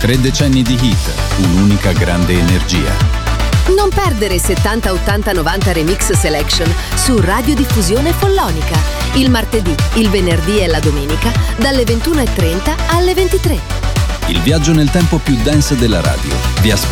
3 decenni di hit, un'unica grande energia. Non perdere 70, 80, 90 Remix Selection su Radiodiffusione Follonica. Il martedì, il venerdì e la domenica dalle 21:30 alle 23. Il viaggio nel tempo più dance della radio. Vi aspetta